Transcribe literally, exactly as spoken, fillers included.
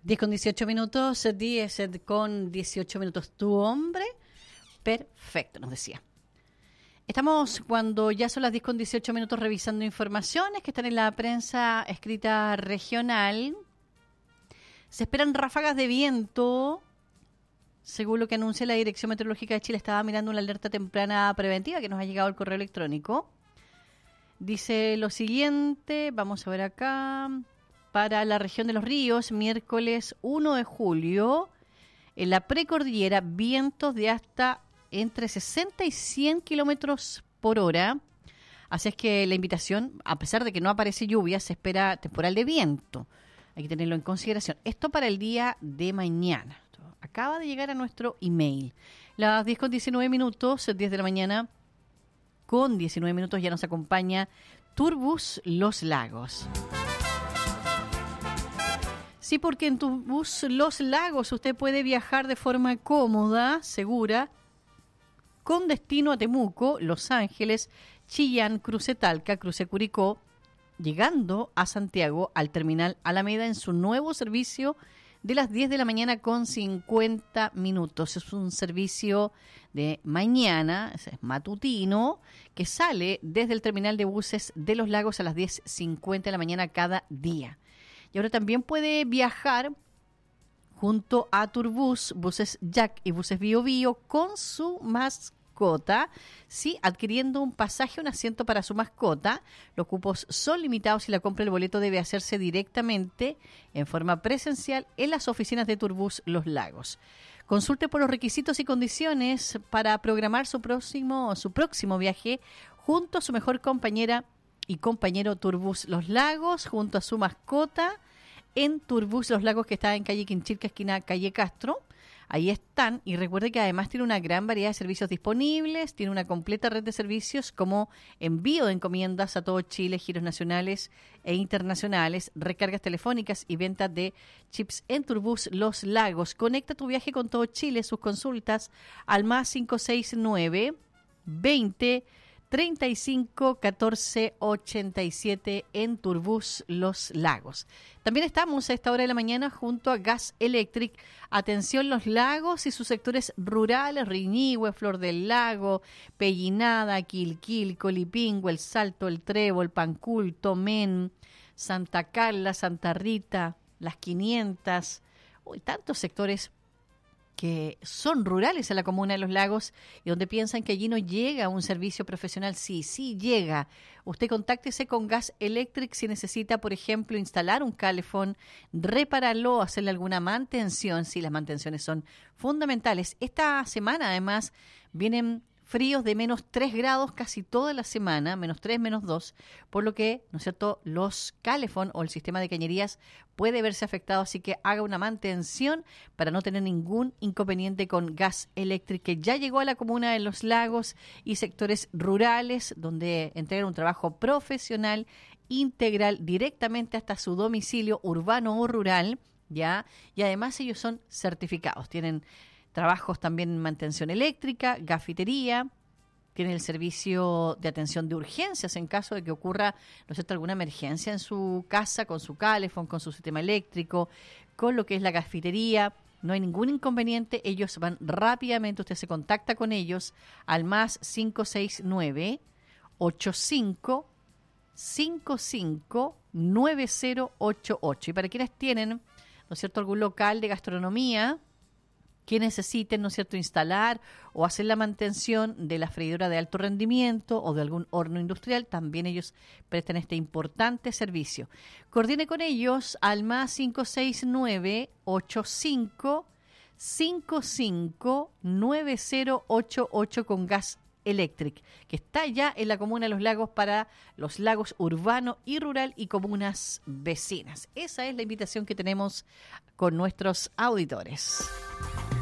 diez con dieciocho minutos, diez con dieciocho minutos. ¿Tu hombre? Perfecto, nos decía. Estamos cuando ya son las diez con dieciocho minutos revisando informaciones que están en la prensa escrita regional. Se esperan ráfagas de viento, según lo que anuncia la Dirección Meteorológica de Chile. Estaba mirando una alerta temprana preventiva que nos ha llegado al correo electrónico. Dice lo siguiente, vamos a ver acá. Para la región de los ríos, miércoles primero de julio, en la precordillera, vientos de hasta entre sesenta y cien kilómetros por hora. Así es que la invitación, a pesar de que no aparece lluvia, se espera temporal de viento. Hay que tenerlo en consideración. Esto para el día de mañana. Acaba de llegar a nuestro email. Las diez con diecinueve minutos, diez de la mañana, con diecinueve minutos ya nos acompaña Turbus Los Lagos. Sí, porque en Turbus Los Lagos usted puede viajar de forma cómoda, segura, con destino a Temuco, Los Ángeles, Chillán, Cruce Talca, Cruce Curicó, llegando a Santiago al terminal Alameda en su nuevo servicio de las diez de la mañana con cincuenta minutos. Es un servicio de mañana, es matutino, que sale desde el terminal de buses de Los Lagos a las diez cincuenta de la mañana cada día. Y ahora también puede viajar junto a Turbus, buses Jack y buses Bio Bio con su mascota, sí, adquiriendo un pasaje, un asiento para su mascota. Los cupos son limitados y la compra del boleto debe hacerse directamente en forma presencial en las oficinas de Turbus Los Lagos. Consulte por los requisitos y condiciones para programar su próximo, su próximo viaje junto a su mejor compañera y compañero Turbus Los Lagos, junto a su mascota, en Turbus Los Lagos, que está en calle Quinchilca, esquina calle Castro. Ahí están, y recuerde que además tiene una gran variedad de servicios disponibles, tiene una completa red de servicios como envío de encomiendas a todo Chile, giros nacionales e internacionales, recargas telefónicas y ventas de chips en Turbus Los Lagos. Conecta tu viaje con todo Chile, sus consultas al más cinco seis nueve, veinte, treinta y cinco, catorce, ochenta y siete en Turbus Los Lagos. También estamos a esta hora de la mañana junto a Gas Electric. Atención, Los Lagos y sus sectores rurales: Riñihue, Flor del Lago, Pellinada, Quilquil, Colipingüe, El Salto, El Trébol, Pancul, Tomén, Santa Carla, Santa Rita, Las quinientas. Uy, tantos sectores que son rurales a la comuna de Los Lagos y donde piensan que allí no llega un servicio profesional. Sí, sí llega. Usted contáctese con Gas Electric si necesita, por ejemplo, instalar un calefón, repararlo, hacerle alguna mantención. Sí, las mantenciones son fundamentales. Esta semana, además, vienen fríos de menos tres grados casi toda la semana, menos tres, menos dos, por lo que, ¿no es cierto?, los calefón o el sistema de cañerías puede verse afectado, así que haga una mantención para no tener ningún inconveniente con Gas Electric, que ya llegó a la comuna de Los Lagos y sectores rurales, donde entregan un trabajo profesional integral directamente hasta su domicilio urbano o rural, ¿ya? Y además ellos son certificados, tienen trabajos también en mantención eléctrica, gafitería, tienen el servicio de atención de urgencias en caso de que ocurra, ¿no es cierto?, alguna emergencia en su casa, con su calefón, con su sistema eléctrico, con lo que es la gafitería. No hay ningún inconveniente, ellos van rápidamente, usted se contacta con ellos al más cinco seis nueve, ocho cinco, cinco cinco, nueve cero ocho ocho. Y para quienes tienen, ¿no es cierto?, algún local de gastronomía que necesiten, ¿no es cierto?, instalar o hacer la mantención de la freidora de alto rendimiento o de algún horno industrial, también ellos prestan este importante servicio. Coordine con ellos al más cinco seis nueve, ocho cinco, cinco cinco, nueve cero ocho ocho con Gas Electric, que está ya en la comuna de Los Lagos para los lagos urbano y rural y comunas vecinas. Esa es la invitación que tenemos con nuestros auditores.